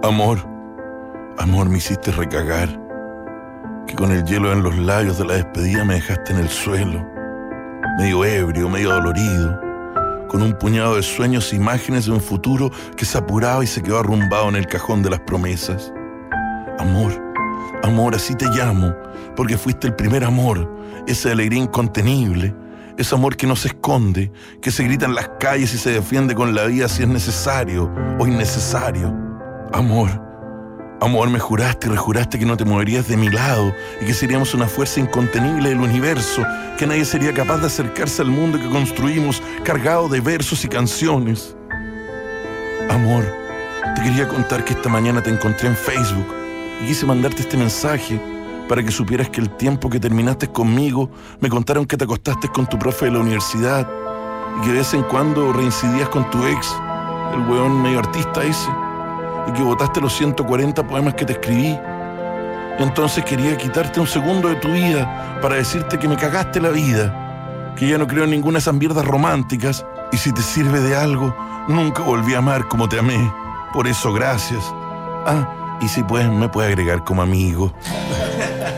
Amor, amor, me hiciste recagar, que con el hielo en los labios de la despedida me dejaste en el suelo, medio ebrio, medio dolorido, con un puñado de sueños e imágenes de un futuro que se apuraba y se quedó arrumbado en el cajón de las promesas. Amor, amor, así te llamo, porque fuiste el primer amor, esa alegría incontenible, ese amor que no se esconde, que se grita en las calles y se defiende con la vida si es necesario o innecesario. Amor, amor, me juraste y rejuraste que no te moverías de mi lado y que seríamos una fuerza incontenible del universo, que nadie sería capaz de acercarse al mundo que construimos cargado de versos y canciones. Amor, te quería contar que esta mañana te encontré en Facebook y quise mandarte este mensaje para que supieras que el tiempo que terminaste conmigo me contaron que te acostaste con tu profe de la universidad y que de vez en cuando reincidías con tu ex, el weón medio artista ese, y que botaste los 140 poemas que te escribí. Entonces quería quitarte un segundo de tu vida para decirte que me cagaste la vida, que ya no creo en ninguna de esas mierdas románticas, y si te sirve de algo, nunca volví a amar como te amé. Por eso, gracias. Ah, y si puedes, me puedes agregar como amigo.